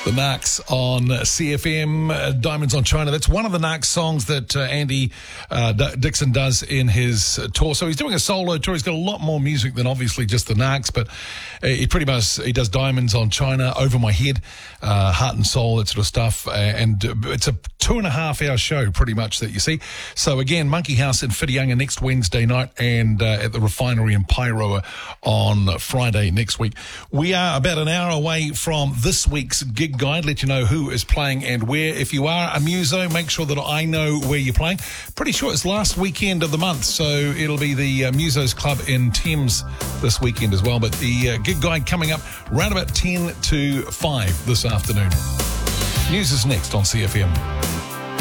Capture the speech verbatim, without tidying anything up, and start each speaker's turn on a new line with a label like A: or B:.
A: The Narcs on C F M, uh, Diamonds on China. That's one of the Narcs songs that uh, Andy uh, D- Dixon does in his uh, tour. So he's doing a solo tour. He's got a lot more music than obviously just the Narcs, but uh, he pretty much he does Diamonds on China, Over My Head, uh, Heart and Soul, that sort of stuff. Uh, and uh, it's a two and a half hour show pretty much that you see. So again, Monkey House in Whitianga next Wednesday night, and uh, at the Refinery in Pairoa on Friday next week. We are about an hour away from this week's gig guide, let you know who is playing and where. If you are a muso, make sure that I know where you're playing. Pretty sure it's last weekend of the month, so it'll be the uh, Musos Club in Thames this weekend as well. But the uh, gig guide coming up round about ten to five this afternoon. News is next on C F M.